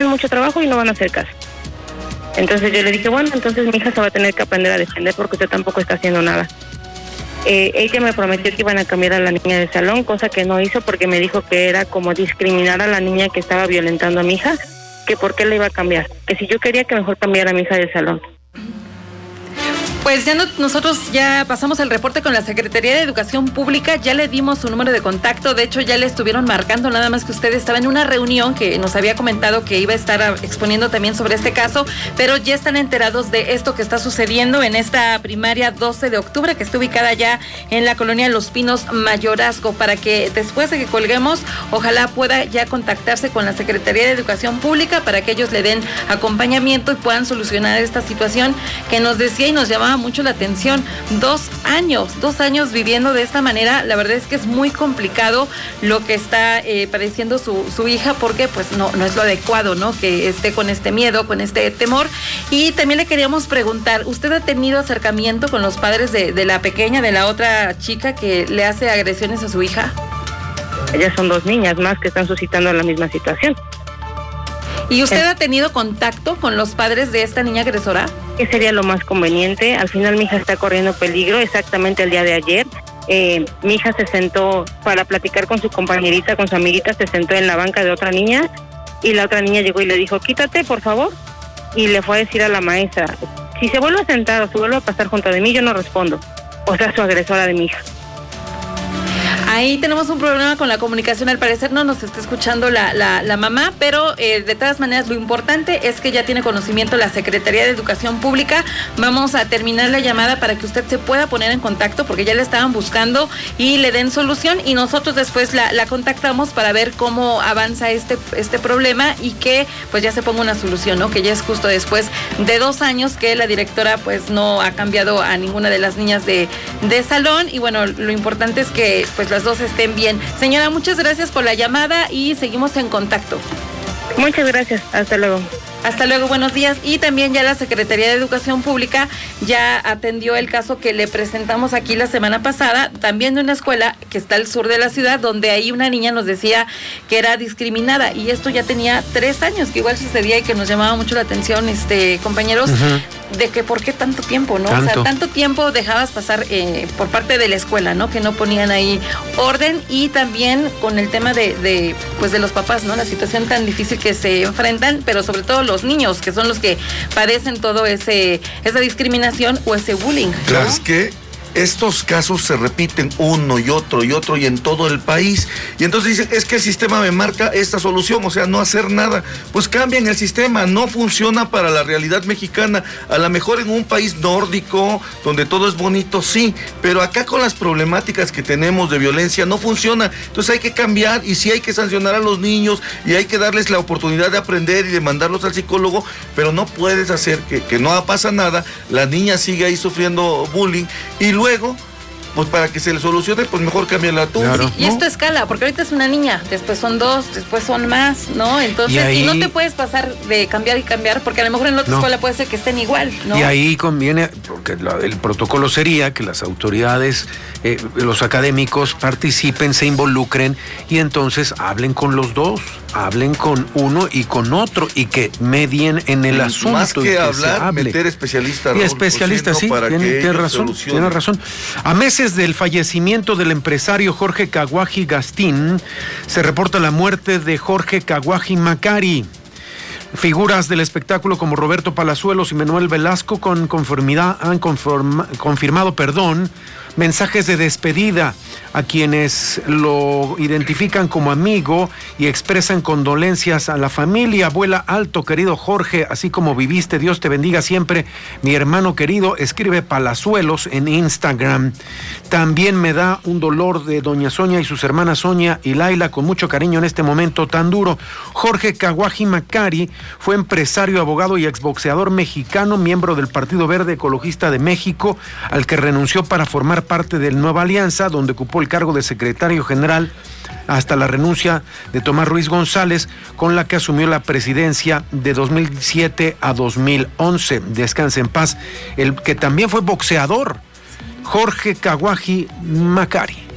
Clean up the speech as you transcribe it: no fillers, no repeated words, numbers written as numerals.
mucho trabajo y no van a hacer caso. Entonces yo le dije, bueno, entonces mi hija se va a tener que aprender a defender porque usted tampoco está haciendo nada. Ella me prometió que iban a cambiar a la niña de salón, cosa que no hizo porque me dijo que era como discriminar a la niña que estaba violentando a mi hija, que por qué le iba a cambiar, que si yo quería que mejor cambiara a mi hija de salón. Pues ya nosotros ya pasamos el reporte con la Secretaría de Educación Pública, ya le dimos su número de contacto, de hecho ya le estuvieron marcando, nada más que usted estaba en una reunión que nos había comentado que iba a estar exponiendo también sobre este caso, pero ya están enterados de esto que está sucediendo en esta primaria 12 de octubre, que está ubicada ya en la colonia Los Pinos, Mayorazgo, para que después de que colguemos, ojalá pueda ya contactarse con la Secretaría de Educación Pública para que ellos le den acompañamiento y puedan solucionar esta situación que nos decía y nos llamaba mucho la atención. 2 años viviendo de esta manera. La verdad es que es muy complicado lo que está padeciendo su hija, porque pues no es lo adecuado, ¿no? Que esté con este miedo, con este temor. Y también le queríamos preguntar, ¿usted ha tenido acercamiento con los padres de la pequeña, de la otra chica que le hace agresiones a su hija? Ellas son 2 niñas más que están suscitando la misma situación. ¿Y usted ha tenido contacto con los padres de esta niña agresora? ¿Qué sería lo más conveniente? Al final mi hija está corriendo peligro. Exactamente el día de ayer, mi hija se sentó para platicar con su compañerita, con su amiguita, se sentó en la banca de otra niña y la otra niña llegó y le dijo, quítate, por favor. Y le fue a decir a la maestra, si se vuelve a sentar o se vuelve a pasar junto de mí, yo no respondo. O sea, su agresora de mi hija. Ahí tenemos un problema con la comunicación, al parecer no nos está escuchando la mamá, pero de todas maneras lo importante es que ya tiene conocimiento la Secretaría de Educación Pública. Vamos a terminar la llamada para que usted se pueda poner en contacto porque ya le estaban buscando y le den solución, y nosotros después la contactamos para ver cómo avanza este problema y que pues ya se ponga una solución, ¿no? Que ya es justo después de 2 años que la directora pues no ha cambiado a ninguna de las niñas de salón, y bueno, lo importante es que pues las 2 estén bien. Señora, muchas gracias por la llamada y seguimos en contacto. Muchas gracias, hasta luego. Hasta luego, buenos días. Y también ya la Secretaría de Educación Pública ya atendió el caso que le presentamos aquí la semana pasada, también de una escuela que está al sur de la ciudad, donde ahí una niña nos decía que era discriminada, y esto ya tenía 3 años, que igual sucedía y que nos llamaba mucho la atención, compañeros, de que por qué tanto tiempo, ¿no? O sea, tanto tiempo dejabas pasar por parte de la escuela, ¿no? Que no ponían ahí orden, y también con el tema de los papás, ¿no? La situación tan difícil que se enfrentan, pero sobre todo los niños, que son los que padecen todo esa discriminación o ese bullying, ¿no? Claro, es que estos casos se repiten uno y otro y en todo el país, y entonces dicen, es que el sistema me marca esta solución, o sea, no hacer nada. Pues cambian el sistema, no funciona para la realidad mexicana. A lo mejor en un país nórdico donde todo es bonito, sí, pero acá con las problemáticas que tenemos de violencia no funciona. Entonces hay que cambiar, y sí hay que sancionar a los niños y hay que darles la oportunidad de aprender y de mandarlos al psicólogo, pero no puedes hacer que no pasa nada, la niña sigue ahí sufriendo bullying, y luego, pues para que se le solucione, pues mejor cámbiala tú. Claro. Y esto escala, porque ahorita es una niña, después son 2, después son más, ¿no? Entonces, y no te puedes pasar de cambiar y cambiar, porque a lo mejor en la otra escuela puede ser que estén igual, ¿no? Y ahí conviene, porque el protocolo sería que las autoridades, los académicos participen, se involucren, y entonces hablen con los 2, hablen con uno y con otro, y que medien en el asunto. Más que hablar, meter especialistas. Y especialistas, sí, tiene razón. A meses del fallecimiento del empresario Jorge Caguaji Gastín, se reporta la muerte de Jorge Caguaji Macari. Figuras del espectáculo como Roberto Palazuelos y Manuel Velasco han confirmado mensajes de despedida a quienes lo identifican como amigo y expresan condolencias a la familia. Vuela alto, querido Jorge, así como viviste, Dios te bendiga siempre, mi hermano querido, escribe Palazuelos en Instagram. También me da un dolor de doña Sonia y sus hermanas Sonia y Laila, con mucho cariño en este momento tan duro. Jorge Caguaji Macari fue empresario, abogado y exboxeador mexicano, miembro del Partido Verde Ecologista de México, al que renunció para formar parte de Nueva Alianza, donde ocupó el cargo de secretario general hasta la renuncia de Tomás Ruiz González, con la que asumió la presidencia de 2007 a 2011. Descanse en paz. El que también fue boxeador, Jorge Caguaji Macari.